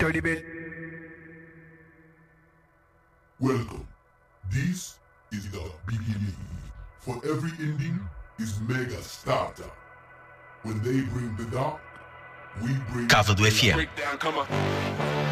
30 bit. Welcome. This is the beginning. For every ending is mega starter. When they bring the dark, we bring Cava do FM. breakdown. Come on.